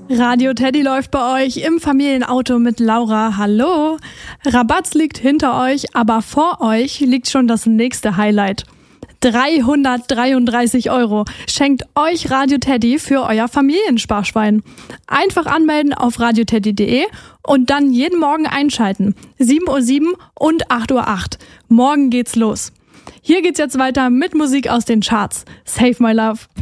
Radio Teddy läuft bei euch im Familienauto mit Laura. Hallo! Rabatz liegt hinter euch, aber vor euch liegt schon das nächste Highlight. 333 € schenkt euch Radio Teddy für euer Familiensparschwein. Einfach anmelden auf radioteddy.de und dann jeden Morgen einschalten. 7:07 Uhr und 8:08 Uhr. Morgen geht's los. Hier geht's jetzt weiter mit Musik aus den Charts. Save My Love.